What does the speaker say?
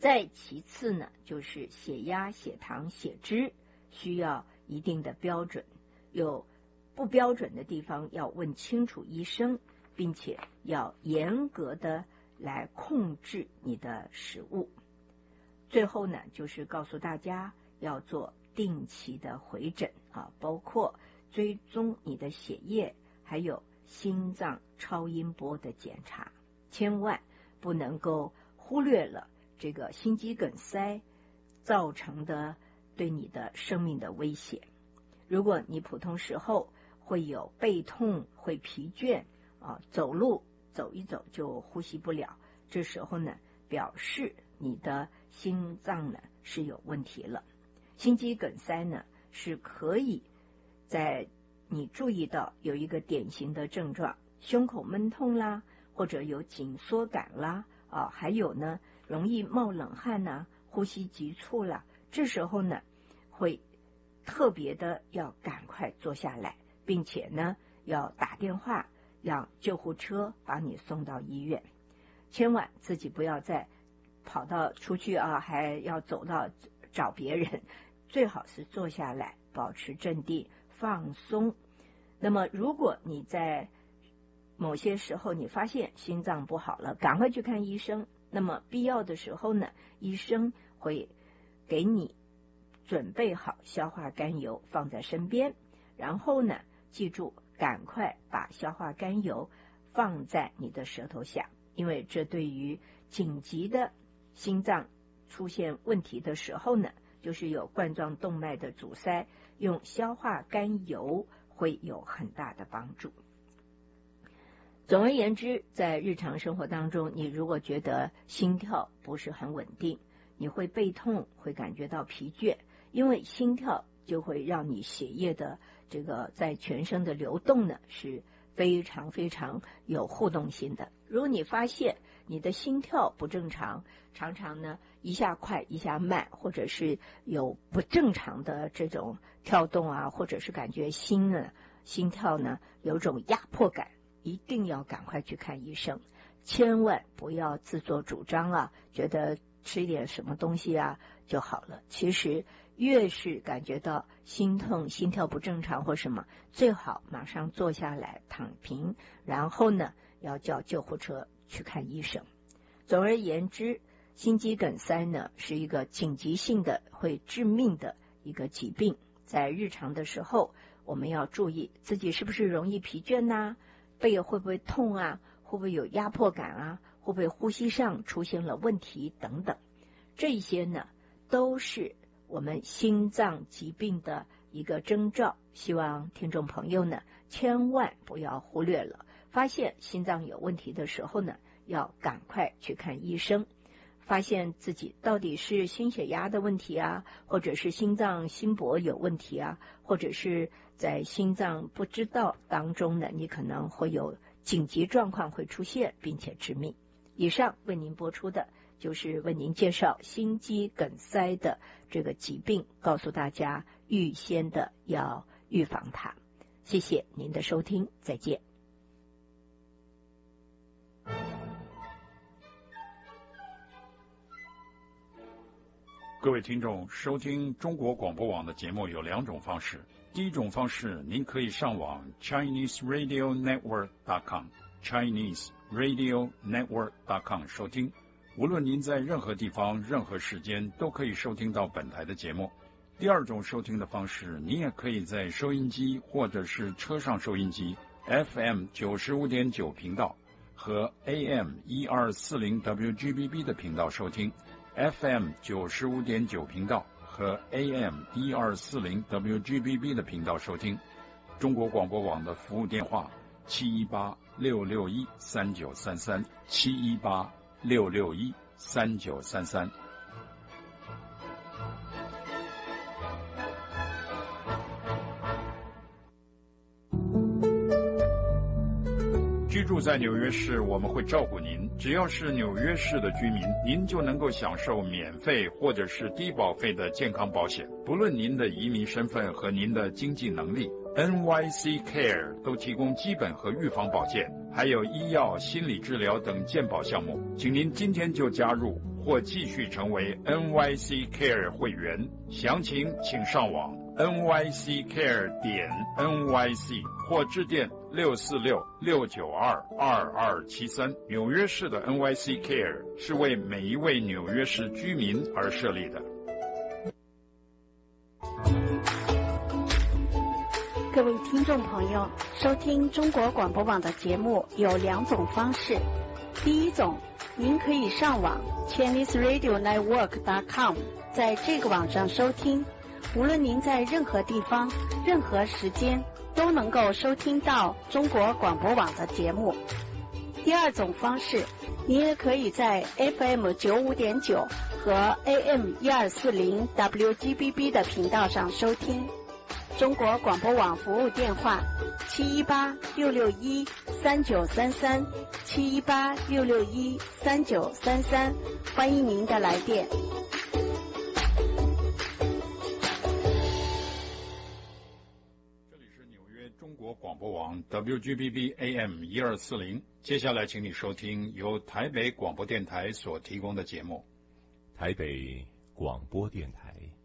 再其次呢，就是血压、血糖、血脂需要一定的标准，有不标准的地方要问清楚医生，并且要严格的来控制你的食物。最后呢，就是告诉大家要做定期的回诊包括追踪你的血液，还有心脏超音波的检查，千万不能够忽略了这个心肌梗塞造成的对你的生命的威胁。如果你普通时候会有背痛、会疲倦走路走一走就呼吸不了，这时候呢，表示你的心脏呢是有问题了。心肌梗塞呢是可以在你注意到有一个典型的症状，胸口闷痛啦，或者有紧缩感啦还有呢容易冒冷汗啦，呼吸急促啦，这时候呢会特别的要赶快坐下来，并且呢要打电话让救护车把你送到医院。千万自己不要再跑到出去还要走到找别人，最好是坐下来保持镇定放松。那么如果你在某些时候你发现心脏不好了，赶快去看医生。那么必要的时候呢，医生会给你准备好消化甘油放在身边，然后呢记住赶快把消化甘油放在你的舌头下，因为这对于紧急的心脏出现问题的时候呢，就是有冠状动脉的阻塞，用消化甘油会有很大的帮助。总而言之，在日常生活当中，你如果觉得心跳不是很稳定，你会背痛，会感觉到疲倦，因为心跳就会让你血液的这个在全身的流动呢是非常非常有互动性的。如果你发现你的心跳不正常，常常呢一下快一下慢，或者是有不正常的这种跳动或者是感觉心跳呢有种压迫感，一定要赶快去看医生，千万不要自作主张觉得吃一点什么东西就好了。其实越是感觉到心痛、心跳不正常或什么，最好马上坐下来躺平，然后呢要叫救护车去看医生。总而言之，心肌梗塞呢是一个紧急性的会致命的一个疾病，在日常的时候我们要注意自己是不是容易疲倦背会不会痛会不会有压迫感会不会呼吸上出现了问题等等，这些呢都是我们心脏疾病的一个征兆。希望听众朋友呢千万不要忽略了，发现心脏有问题的时候呢要赶快去看医生，发现自己到底是心血压的问题或者是心脏心搏有问题或者是在心脏不知道当中呢，你可能会有紧急状况会出现并且致命。以上为您播出的就是为您介绍心肌梗塞的这个疾病，告诉大家预先的要预防它。谢谢您的收听，再见。 各位听众，收听中国广播网的节目有两种方式。第一种方式，您可以上网 ChineseRadioNetwork.com ChineseRadioNetwork.com 收听。无论您在任何地方、任何时间，都可以收听到本台的节目。第二种收听的方式，你也可以在收音机或者是车上收音机 FM 95.9频道和 AM 1240 WGBB 的频道收听。FM 95.9频道和 AM 1240 WGBB 的频道收听。中国广播网的服务电话718-661-3933 718-661-3933。居住在纽约市，我们会照顾您。只要是纽约市的居民，您就能够享受免费或者是低保费的健康保险。不论您的移民身份和您的经济能力， NYC Care 都提供基本和预防保健，还有医药、心理治疗等健保项目。请您今天就加入， 或继续成为 NYC Care 会员。详情请上网 nyccare.nyc 或致电646-692-2273。纽约市的 NYC Care 是为每一位纽约市居民而设立的。 各位听众朋友，收听中国广播网的节目有两种方式。第一种，您可以上网 ChineseRadioNetwork.com， 在这个网上收听，无论您在任何地方、任何时间都能够收听到中国广播网的节目。第二种方式，您也可以在 FM 95.9和 AM 1240 WGBB 的频道上收听。中国广播网服务电话718-661-3933 718-661-3933，欢迎您的来电。 这里是纽约中国广播网 WGBB AM 1240，接下来请你收听由台北广播电台所提供的节目。 台北广播电台